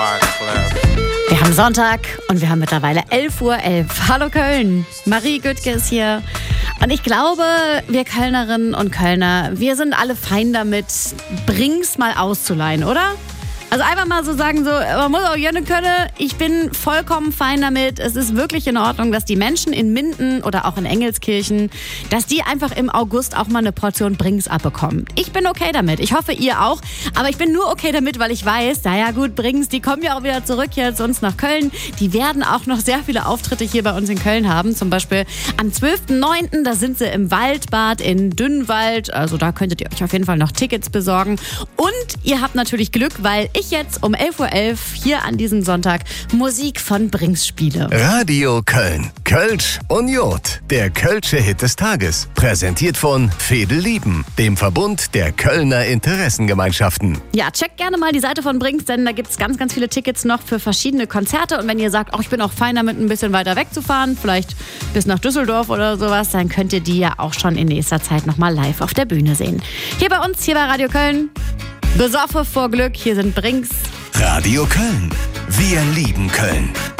Wir haben Sonntag und wir haben mittlerweile 11:11 Uhr. Hallo Köln, Marie Güttke ist hier. Und ich glaube, wir Kölnerinnen und Kölner, wir sind alle fein damit, Bring's mal auszuleihen, oder? Also einfach mal so sagen, so, man muss auch gerne können, ich bin vollkommen fein damit. Es ist wirklich in Ordnung, dass die Menschen in Minden oder auch in Engelskirchen, dass die einfach im August auch mal eine Portion Bring's abbekommen. Ich bin okay damit. Ich hoffe, ihr auch. Aber ich bin nur okay damit, weil ich weiß, naja gut, Bring's, die kommen ja auch wieder zurück hier zu uns nach Köln. Die werden auch noch sehr viele Auftritte hier bei uns in Köln haben. Zum Beispiel am 12.09., da sind sie im Waldbad in Dünnwald. Also da könntet ihr euch auf jeden Fall noch Tickets besorgen. Und ihr habt natürlich Glück, weil ich jetzt um 11:11 Uhr hier an diesem Sonntag Musik von Bring's spiele. Radio Köln. Kölsch und Jod. Der Kölsche Hit des Tages. Präsentiert von Fedel Lieben, dem Verbund der Kölner Interessengemeinschaften. Ja, checkt gerne mal die Seite von Bring's, denn da gibt es ganz, ganz viele Tickets noch für verschiedene Konzerte. Und wenn ihr sagt, ich bin auch fein damit, ein bisschen weiter wegzufahren, vielleicht bis nach Düsseldorf oder sowas, dann könnt ihr die ja auch schon in nächster Zeit nochmal live auf der Bühne sehen. Hier bei uns, hier bei Radio Köln. Besoffen vor Glück, hier sind Bring's. Radio Köln. Wir lieben Köln.